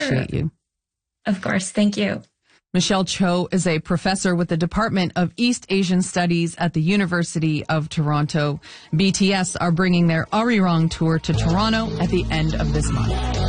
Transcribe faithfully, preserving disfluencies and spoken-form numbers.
Appreciate you. Of course. Thank you. Michelle Cho is a professor with the Department of East Asian Studies at the University of Toronto. B T S are bringing their Arirang tour to Toronto at the end of this month.